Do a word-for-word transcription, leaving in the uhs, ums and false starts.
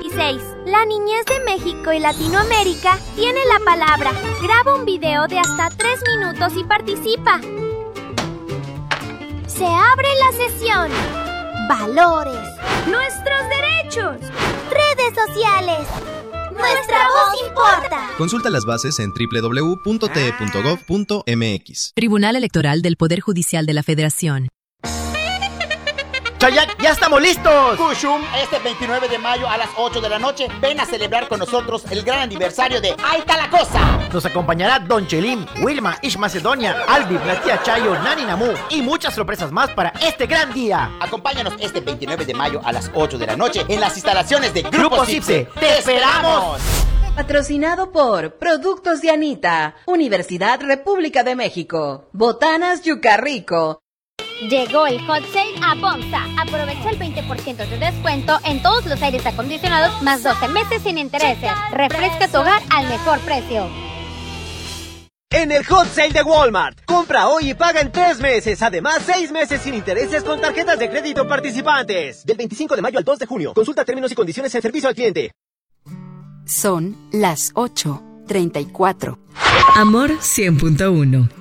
dieciséis. La niñez de México y Latinoamérica tiene la palabra. Graba un video de hasta tres minutos y participa. Se abre la sesión. Valores. Nuestros derechos. Redes sociales. Nuestra voz importa. Consulta las bases en doble u doble u doble u punto t e punto gov punto m x. Tribunal Electoral del Poder Judicial de la Federación. ¡Chayac, ya estamos listos! Kushum, este veintinueve de mayo a las ocho de la noche, ven a celebrar con nosotros el gran aniversario de Ahí está la cosa. Nos acompañará Don Chelim, Wilma, Ish Macedonia, Alvin, la tía Chayo, Nani Namu y muchas sorpresas más para este gran día. Acompáñanos este veintinueve de mayo a las ocho de la noche en las instalaciones de Grupo, Grupo Cipse. Cipse. ¡Te esperamos! Patrocinado por Productos de Anita, Universidad República de México, Botanas Yucarrico. Llegó el Hot Sale a Ponza. Aprovecha el veinte por ciento de descuento en todos los aires acondicionados más doce meses sin intereses. Refresca tu hogar al mejor precio. En el Hot Sale de Walmart, compra hoy y paga en tres meses. Además, seis meses sin intereses con tarjetas de crédito participantes. Del veinticinco de mayo al dos de junio. Consulta términos y condiciones en servicio al cliente. Son las ocho treinta y cuatro. Amor cien punto uno.